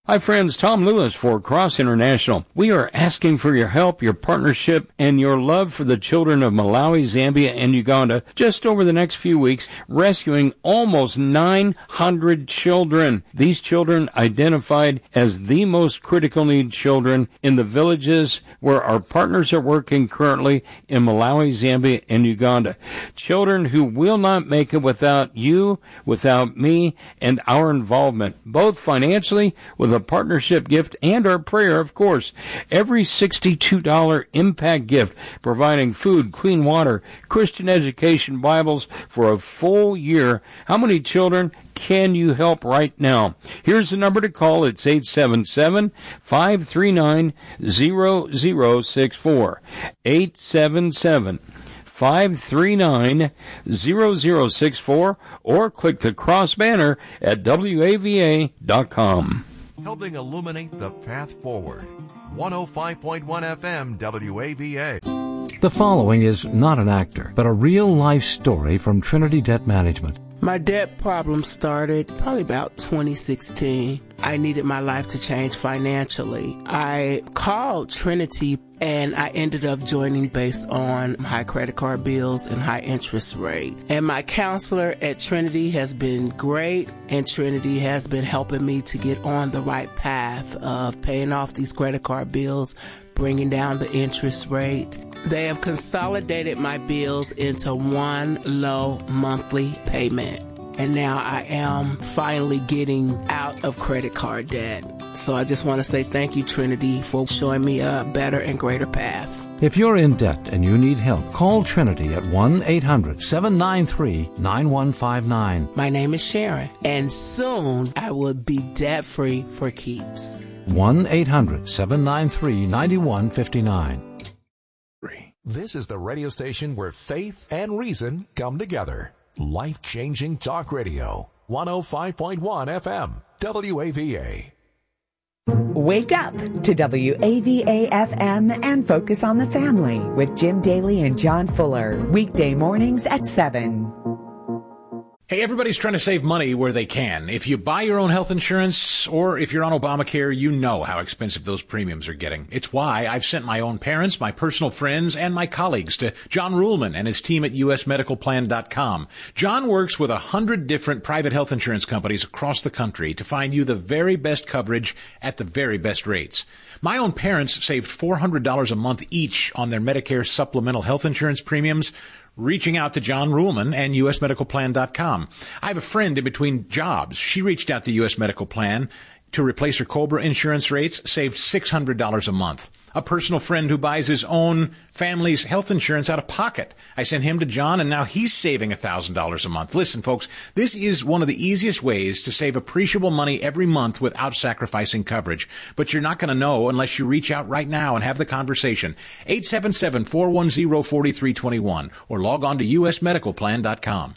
Hi friends, Tom Lewis for Cross International. We are asking for your help, your partnership, and your love for the children of Malawi, Zambia, and Uganda just over the next few weeks, rescuing almost 900 children. These children identified as the most critical need children in the villages where our partners are working currently in Malawi, Zambia, and Uganda. Children who will not make it without you, without me, and our involvement, both financially with a partnership gift and our prayer, of course. Every $62 impact gift, providing food, clean water, Christian education, Bibles for a full year. How many children can you help right now? Here's the number to call. It's 877-539-0064. 877-539-0064, or click the cross banner at WAVA.com. Helping illuminate the path forward. 105.1 FM WAVA. The following is not an actor, but a real-life story from Trinity Debt Management. My debt problem started probably about 2016. I needed my life to change financially. I called Trinity and I ended up joining based on high credit card bills and high interest rate. And my counselor at Trinity has been great, and Trinity has been helping me to get on the right path of paying off these credit card bills, bringing down the interest rate. They have consolidated my bills into one low monthly payment. And now I am finally getting out of credit card debt. So I just want to say thank you, Trinity, for showing me a better and greater path. If you're in debt and you need help, call Trinity at 1-800-793-9159. My name is Sharon, and soon I will be debt-free for keeps. 1-800-793-9159. This is the radio station where faith and reason come together. Life-changing talk radio. 105.1 FM. WAVA. Wake up to WAVA-FM and focus on the family with Jim Daly and John Fuller. Weekday mornings at 7. Hey, everybody's trying to save money where they can. If you buy your own health insurance or if you're on Obamacare, you know how expensive those premiums are getting. It's why I've sent my own parents, my personal friends, and my colleagues to John Ruhlman and his team at usmedicalplan.com. John works with 100 different private health insurance companies across the country to find you the very best coverage at the very best rates. My own parents saved $400 a month each on their Medicare supplemental health insurance premiums, reaching out to John Ruhlman and usmedicalplan.com. I have a friend in between jobs. She reached out to US Medical Plan to replace her COBRA insurance rates, saved $600 a month. A personal friend who buys his own family's health insurance out of pocket. I sent him to John, and now he's saving $1,000 a month. Listen, folks, this is one of the easiest ways to save appreciable money every month without sacrificing coverage. But you're not going to know unless you reach out right now and have the conversation. 877-410-4321 or log on to usmedicalplan.com.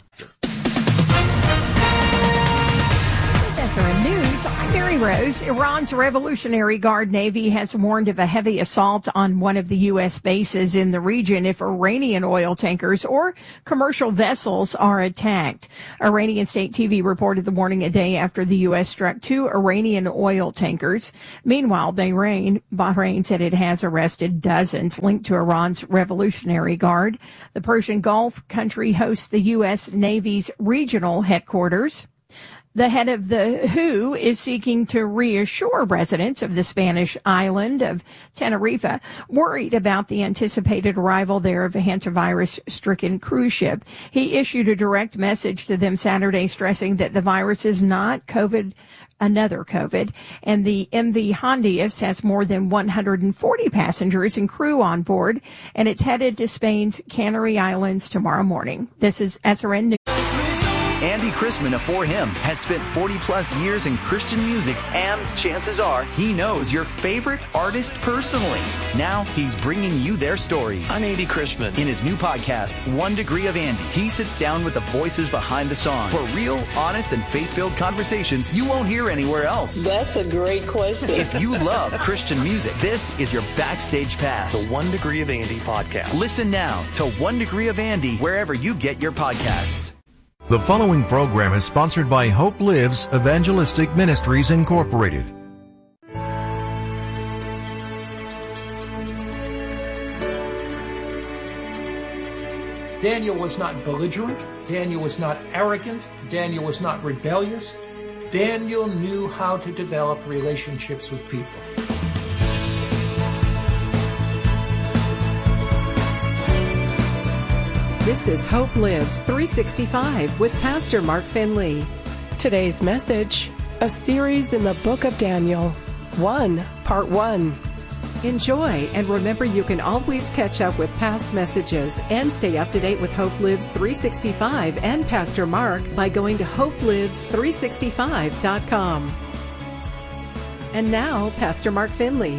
In news, I'm Mary Rose. Iran's Revolutionary Guard Navy has warned of a heavy assault on one of the U.S. bases in the region if Iranian oil tankers or commercial vessels are attacked. Iranian state TV reported the warning a day after the U.S. struck 2 Iranian oil tankers. Meanwhile, Bahrain said it has arrested dozens linked to Iran's Revolutionary Guard. The Persian Gulf country hosts the U.S. Navy's regional headquarters. The head of the WHO is seeking to reassure residents of the Spanish island of Tenerife worried about the anticipated arrival there of a hantavirus-stricken cruise ship. He issued a direct message to them Saturday stressing that the virus is not another COVID, and the MV Hondius has more than 140 passengers and crew on board, and it's headed to Spain's Canary Islands tomorrow morning. This is SRN News. Andy Chrisman of For Him has spent 40-plus years in Christian music, and chances are he knows your favorite artist personally. Now he's bringing you their stories. I'm Andy Chrisman. In his new podcast, 1 Degree of Andy, he sits down with the voices behind the songs for real, honest, and faith-filled conversations you won't hear anywhere else. That's a great question. If you love Christian music, this is your backstage pass. The 1 Degree of Andy podcast. Listen now to 1 Degree of Andy wherever you get your podcasts. The following program is sponsored by Hope Lives Evangelistic Ministries Incorporated. Daniel was not belligerent. Daniel was not arrogant. Daniel was not rebellious. Daniel knew how to develop relationships with people. This is Hope Lives 365 with Pastor Mark Finley. Today's message, a series in the book of Daniel, 1, Part 1. Enjoy, and remember you can always catch up with past messages and stay up to date with Hope Lives 365 and Pastor Mark by going to hopelives365.com. And now, Pastor Mark Finley.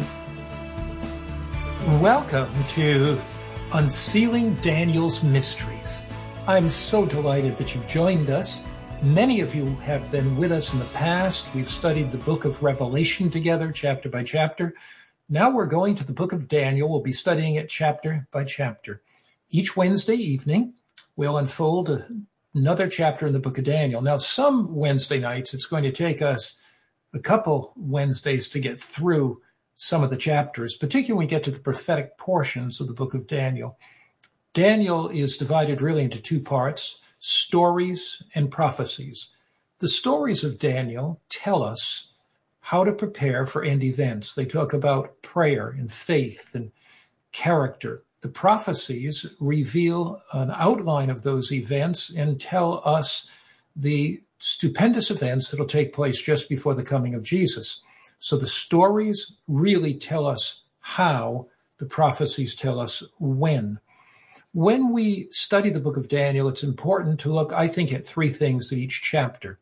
Welcome to Unsealing Daniel's Mysteries. I'm so delighted that you've joined us. Many of you have been with us in the past. We've studied the book of Revelation together, chapter by chapter. Now we're going to the book of Daniel. We'll be studying it chapter by chapter. Each Wednesday evening, we'll unfold another chapter in the book of Daniel. Now, some Wednesday nights, it's going to take us a couple Wednesdays to get through some of the chapters, particularly when we get to the prophetic portions of the book of Daniel. Daniel is divided really into two parts, stories and prophecies. The stories of Daniel tell us how to prepare for end events. They talk about prayer and faith and character. The prophecies reveal an outline of those events and tell us the stupendous events that will take place just before the coming of Jesus. So the stories really tell us how, the prophecies tell us when. When we study the book of Daniel, it's important to look, I think, at three things in each chapter.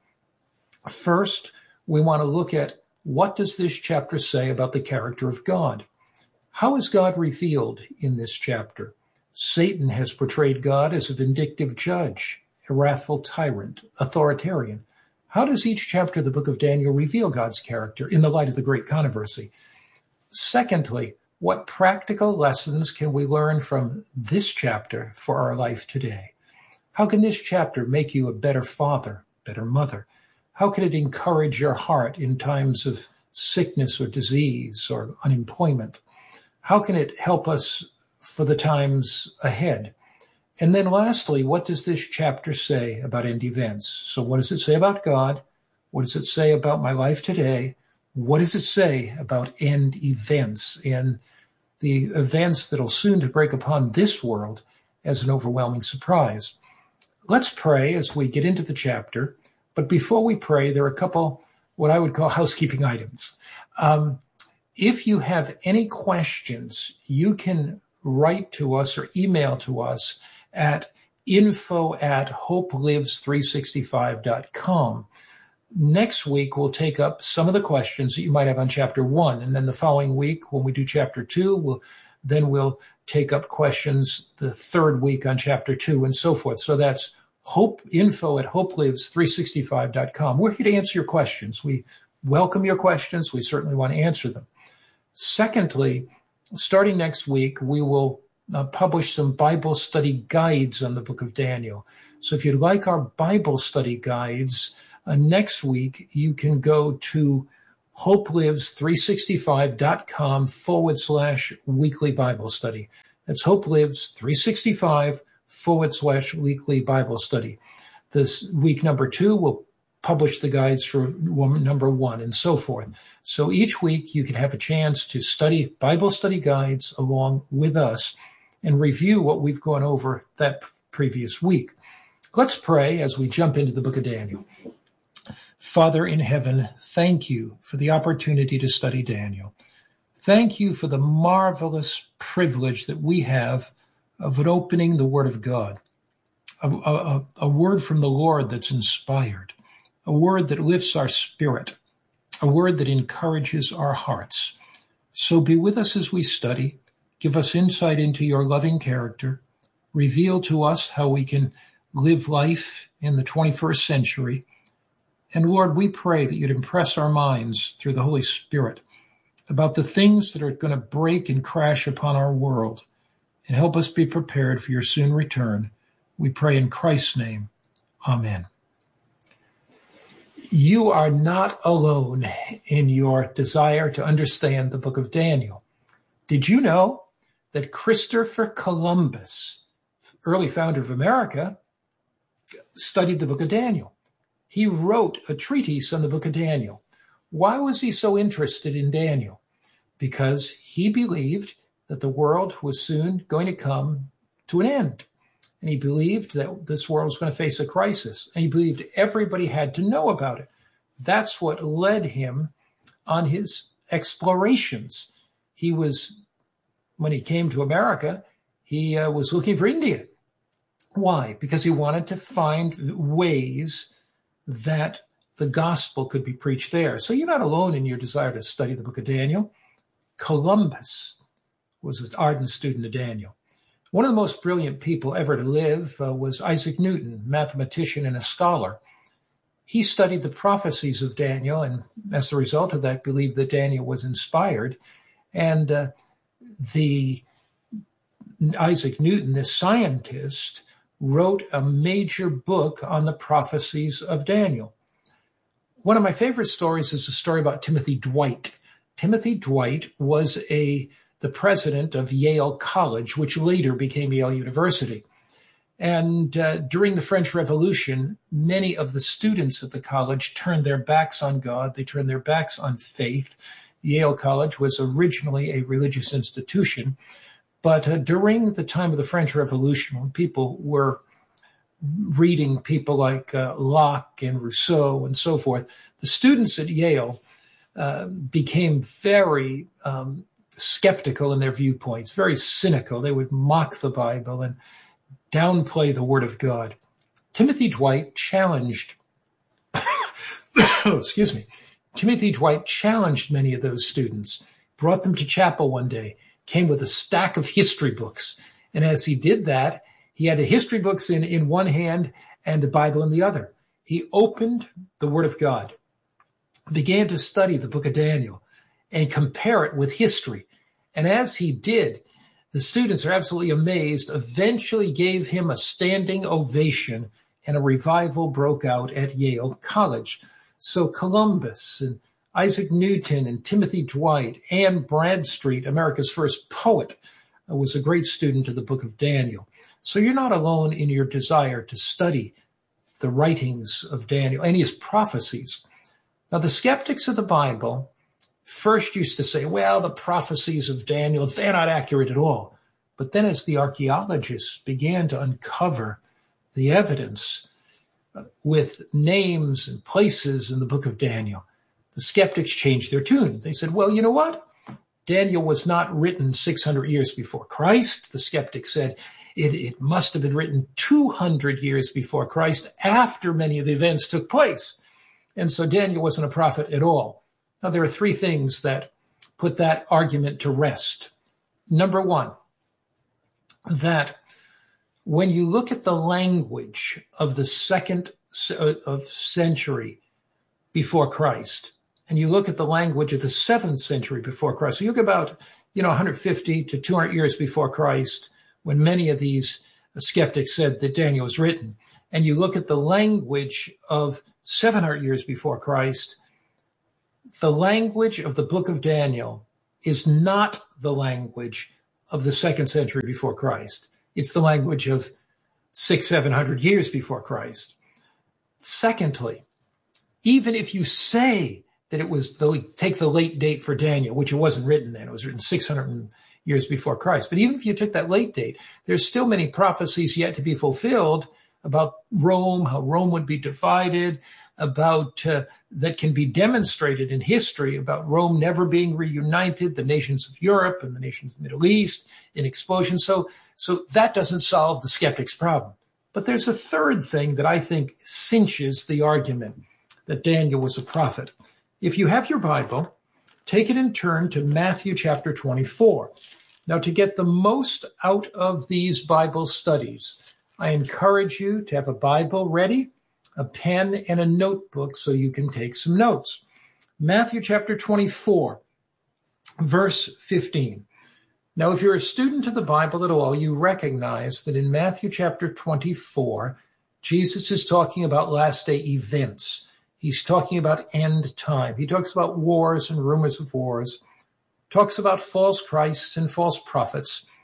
First, we want to look at what does this chapter say about the character of God? How is God revealed in this chapter? Satan has portrayed God as a vindictive judge, a wrathful tyrant, authoritarian. How does each chapter of the book of Daniel reveal God's character in the light of the great controversy? Secondly, what practical lessons can we learn from this chapter for our life today? How can this chapter make you a better father, better mother? How can it encourage your heart in times of sickness or disease or unemployment? How can it help us for the times ahead? And then lastly, what does this chapter say about end events? So what does it say about God? What does it say about my life today? What does it say about end events and the events that will soon to break upon this world as an overwhelming surprise? Let's pray as we get into the chapter. But before we pray, there are a couple, what I would call housekeeping items. If you have any questions, you can write to us or email to us at info@hopelives365.com. Next week, we'll take up some of the questions that you might have on chapter 1. And then the following week, when we do chapter 2, we'll take up questions the third week on chapter 2 and so forth. So that's info@hopelives365.com. We're here to answer your questions. We welcome your questions. We certainly want to answer them. Secondly, starting next week, we will publish some Bible study guides on the book of Daniel. So if you'd like our Bible study guides, next week you can go to hopelives365.com/weekly Bible study. That's hopelives365.com/weekly Bible study. This week number 2 will publish the guides for number 1 and so forth. So each week you can have a chance to study Bible study guides along with us and review what we've gone over that previous week. Let's pray as we jump into the book of Daniel. Father in heaven, thank you for the opportunity to study Daniel. Thank you for the marvelous privilege that we have of opening the Word of God, a word from the Lord that's inspired, a word that lifts our spirit, a word that encourages our hearts. So be with us as we study. Give us insight into your loving character. Reveal to us how we can live life in the 21st century. And Lord, we pray that you'd impress our minds through the Holy Spirit about the things that are going to break and crash upon our world, and help us be prepared for your soon return. We pray in Christ's name. Amen. You are not alone in your desire to understand the book of Daniel. Did you know that Christopher Columbus early founder of America, studied the book of Daniel. He wrote a treatise on the book of Daniel. Why was he so interested in Daniel? Because he believed that the world was soon going to come to an end. And he believed that this world was going to face a crisis. And he believed everybody had to know about it. That's what led him on his explorations. When he came to America, he was looking for India. Why? Because he wanted to find ways that the gospel could be preached there. So you're not alone in your desire to study the book of Daniel. Columbus was an ardent student of Daniel. One of the most brilliant people ever to live was Isaac Newton, mathematician and a scholar. He studied the prophecies of Daniel, and as a result of that, believed that Daniel was inspired. And Isaac Newton, this scientist, wrote a major book on the prophecies of Daniel. One of my favorite stories is a story about Timothy Dwight. Timothy Dwight was the president of Yale College, which later became Yale University. And during the French Revolution, many of the students at the college turned their backs on God. They turned their backs on faith. Yale College was originally a religious institution. But during the time of the French Revolution, when people were reading people like Locke and Rousseau and so forth, the students at Yale became very skeptical in their viewpoints, very cynical. They would mock the Bible and downplay the Word of God. Timothy Dwight challenged, Timothy Dwight challenged many of those students, brought them to chapel one day, came with a stack of history books. And as he did that, he had the history books in one hand and the Bible in the other. He opened the Word of God, began to study the book of Daniel and compare it with history. And as he did, the students are absolutely amazed, eventually gave him a standing ovation, and a revival broke out at Yale College. So Columbus and Isaac Newton and Timothy Dwight, Anne Bradstreet, America's first poet, was a great student of the book of Daniel. So you're not alone in your desire to study the writings of Daniel and his prophecies. Now, the skeptics of the Bible first used to say, well, the prophecies of Daniel, they're not accurate at all. But then as the archaeologists began to uncover the evidence with names and places in the book of Daniel, the skeptics changed their tune. They said, well, you know what? Daniel was not written 600 years before Christ. The skeptics said it must have been written 200 years before Christ, after many of the events took place. And so Daniel wasn't a prophet at all. Now, there are three things that put that argument to rest. Number one, that when you look at the language of the second century before Christ, and you look at the language of the 7th century before Christ, so you look about 150 to 200 years before Christ, when many of these skeptics said that Daniel was written, and you look at the language of 700 years before Christ, the language of the book of Daniel is not the language of the 2nd century before Christ. It's the language of 600-700 years before Christ. Secondly, even if you say that it was take the late date for Daniel, which it wasn't written then, it was written 600 years before Christ. But even if you took that late date, there's still many prophecies yet to be fulfilled about Rome, how Rome would be divided, about that can be demonstrated in history, about Rome never being reunited, the nations of Europe and the nations of the Middle East in explosion. So that doesn't solve the skeptic's problem. But there's a third thing that I think cinches the argument that Daniel was a prophet. If you have your Bible, take it and turn to Matthew chapter 24. Now, to get the most out of these Bible studies, I encourage you to have a Bible ready, a pen and a notebook so you can take some notes. Matthew chapter 24, verse 15. Now, if you're a student of the Bible at all, you recognize that in Matthew chapter 24, Jesus is talking about last day events. He's talking about end time. He talks about wars and rumors of wars, talks about false Christs and false prophets.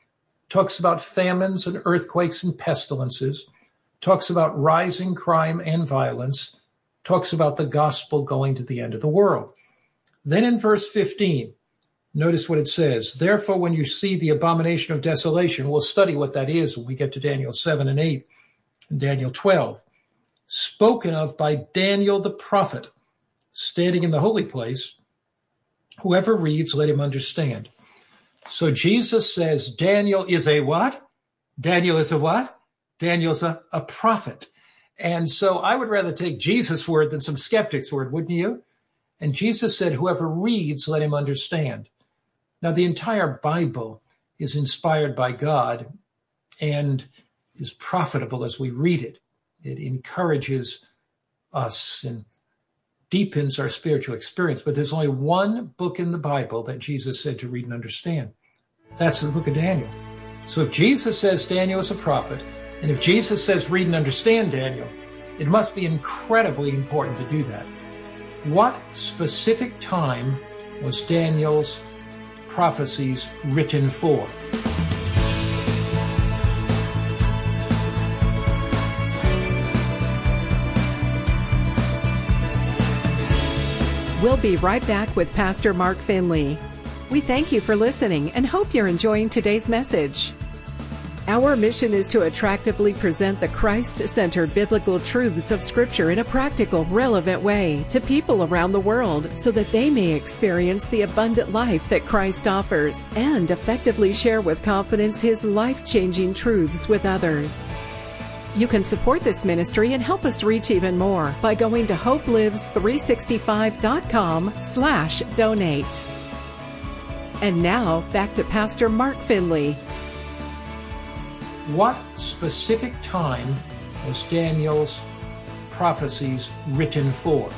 talks about famines and earthquakes and pestilences, talks about rising crime and violence, talks about the gospel going to the end of the world. Then in verse 15, notice what it says. Therefore, when you see the abomination of desolation, we'll study what that is when we get to Daniel 7 and 8 and Daniel 12, spoken of by Daniel the prophet, standing in the holy place. Whoever reads, let him understand. So Jesus says Daniel is a what? Daniel is a what? Daniel's a prophet. And so I would rather take Jesus' word than some skeptic's word, wouldn't you? And Jesus said, whoever reads, let him understand. Now, the entire Bible is inspired by God and is profitable as we read it. It encourages us and deepens our spiritual experience. But there's only one book in the Bible that Jesus said to read and understand. That's the book of Daniel. So if Jesus says Daniel is a prophet, and if Jesus says read and understand Daniel, it must be incredibly important to do that. What specific time was Daniel's prophecies written for? We'll be right back with Pastor Mark Finley. We thank you for listening and hope you're enjoying today's message. Our mission is to attractively present the Christ-centered biblical truths of Scripture in a practical, relevant way to people around the world so that they may experience the abundant life that Christ offers and effectively share with confidence His life-changing truths with others. You can support this ministry and help us reach even more by going to hopelives365.com/donate. And now, back to Pastor Mark Finley. What specific time was Daniel's prophecies written for?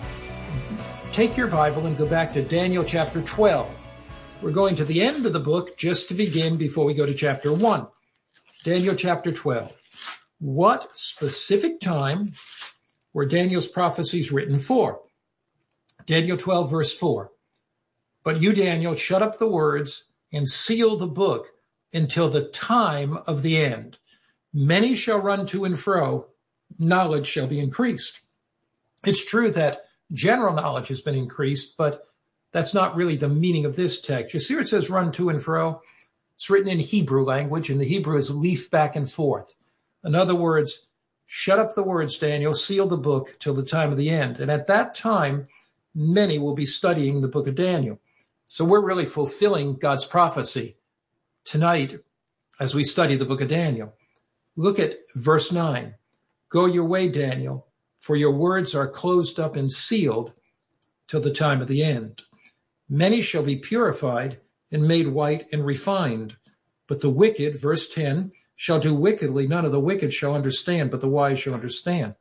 Take your Bible and go back to Daniel chapter 12. We're going to the end of the book just to begin before we go to chapter 1. Daniel chapter 12. What specific time were Daniel's prophecies written for? Daniel 12, verse 4. But you, Daniel, shut up the words and seal the book until the time of the end. Many shall run to and fro, knowledge shall be increased. It's true that general knowledge has been increased, but that's not really the meaning of this text. You see where it says run to and fro? It's written in Hebrew language, and the Hebrew is leaf back and forth. In other words, shut up the words, Daniel, seal the book till the time of the end. And at that time, many will be studying the book of Daniel. So we're really fulfilling God's prophecy tonight as we study the book of Daniel. Look at verse 9. Go your way, Daniel, for your words are closed up and sealed till the time of the end. Many shall be purified and made white and refined. But the wicked, verse 10, shall do wickedly. None of the wicked shall understand, but the wise shall understand.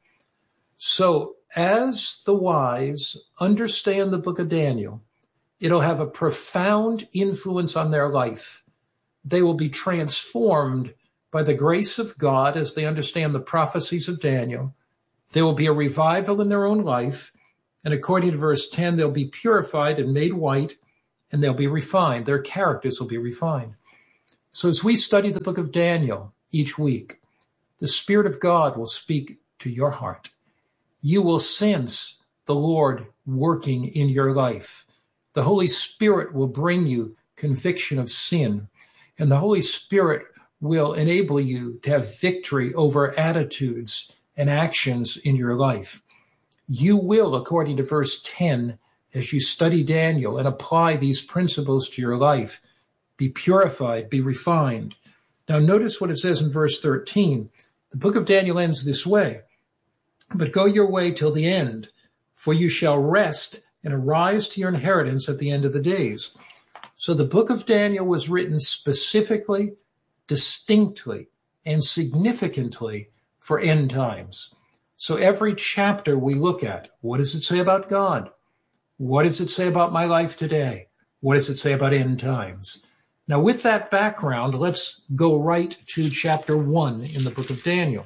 So as the wise understand the book of Daniel, it'll have a profound influence on their life. They will be transformed by the grace of God as they understand the prophecies of Daniel. There will be a revival in their own life. And according to verse 10, they'll be purified and made white, and they'll be refined. Their characters will be refined. So as we study the book of Daniel each week, the Spirit of God will speak to your heart. You will sense the Lord working in your life. The Holy Spirit will bring you conviction of sin, and the Holy Spirit will enable you to have victory over attitudes and actions in your life. You will, according to verse 10, as you study Daniel and apply these principles to your life, be purified, be refined. Now notice what it says in verse 13. The book of Daniel ends this way. But go your way till the end, for you shall rest and arise to your inheritance at the end of the days. So the book of Daniel was written specifically, distinctly, and significantly for end times. So every chapter we look at, what does it say about God? What does it say about my life today? What does it say about end times? Now, with that background, let's go right to chapter 1 in the book of Daniel.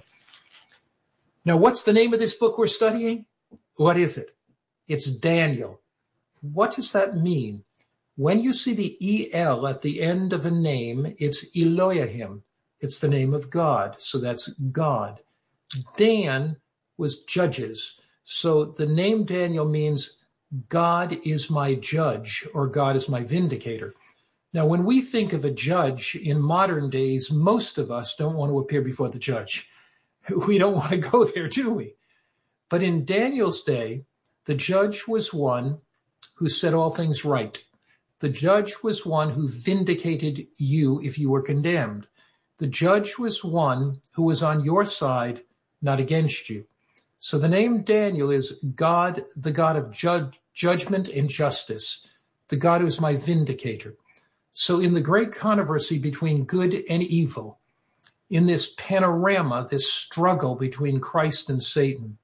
Now, what's the name of this book we're studying? What is it? It's Daniel. What does that mean? When you see the El at the end of a name, it's Elohim. It's the name of God. So that's God. Dan was judges. So the name Daniel means God is my judge, or God is my vindicator. Now, when we think of a judge in modern days, most of us don't want to appear before the judge. We don't want to go there, do we? But in Daniel's day, the judge was one who set all things right. The judge was one who vindicated you if you were condemned. The judge was one who was on your side, not against you. So the name Daniel is God, the God of judgment and justice, the God who is my vindicator. So in the great controversy between good and evil, in this panorama, this struggle between Christ and Satan,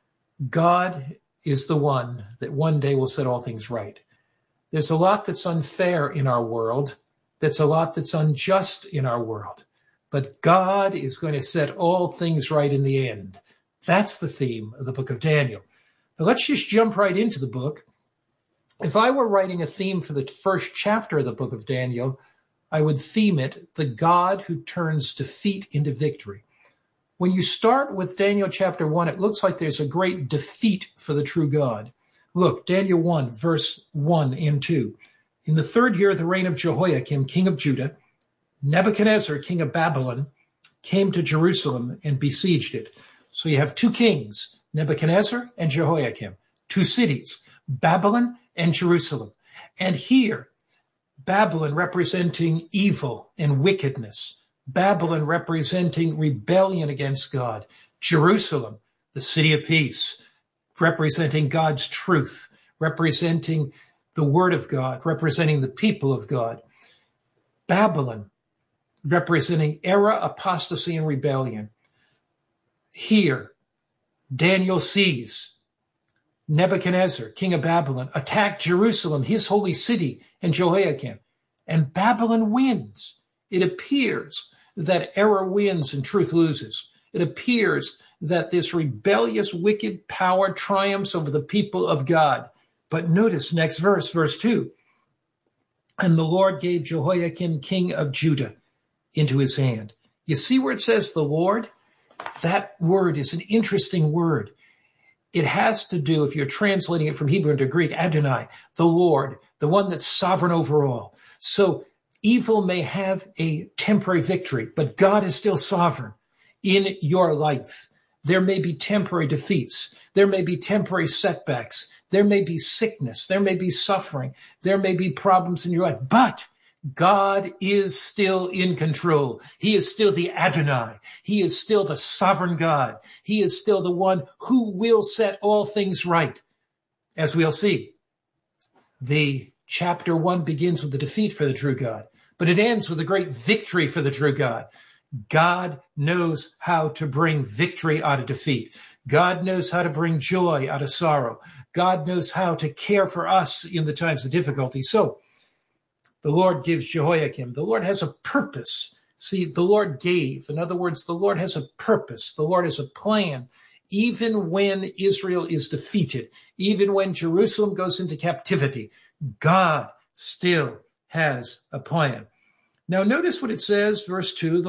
God is the one that one day will set all things right. There's a lot that's unfair in our world. There's a lot that's unjust in our world. But God is going to set all things right in the end. That's the theme of the book of Daniel. Now let's just jump right into the book. If I were writing a theme for the first chapter of the book of Daniel, I would theme it, the God who turns defeat into victory. When you start with Daniel chapter 1, it looks like there's a great defeat for the true God. Look, Daniel 1, verse 1 and 2. In the third year of the reign of Jehoiakim, king of Judah, Nebuchadnezzar, king of Babylon, came to Jerusalem and besieged it. So you have two kings, Nebuchadnezzar and Jehoiakim, two cities, Babylon and Jerusalem. And here, Babylon representing evil and wickedness, Babylon representing rebellion against God, Jerusalem, the city of peace, representing God's truth, representing the word of God, representing the people of God. Babylon, representing error, apostasy, and rebellion. Here, Daniel sees Nebuchadnezzar, king of Babylon, attack Jerusalem, his holy city, and Jehoiakim. And Babylon wins. It appears that error wins and truth loses. It appears that this rebellious, wicked power triumphs over the people of God. But notice next verse, verse 2. And the Lord gave Jehoiakim, king of Judah, into his hand. You see where it says the Lord? That word is an interesting word. It has to do, if you're translating it from Hebrew into Greek, Adonai, the Lord, the one that's sovereign over all. So evil may have a temporary victory, but God is still sovereign in your life. There may be temporary defeats. There may be temporary setbacks. There may be sickness. There may be suffering. There may be problems in your life. But God is still in control. He is still the Adonai. He is still the sovereign God. He is still the one who will set all things right. As we'll see, the chapter 1 begins with the defeat for the true God, but it ends with a great victory for the true God. God knows how to bring victory out of defeat. God knows how to bring joy out of sorrow. God knows how to care for us in the times of difficulty. So the Lord gives Jehoiakim. The Lord has a purpose. See, the Lord gave. In other words, the Lord has a purpose. The Lord has a plan. Even when Israel is defeated, even when Jerusalem goes into captivity, God still has a plan. Now, notice what it says, verse 2.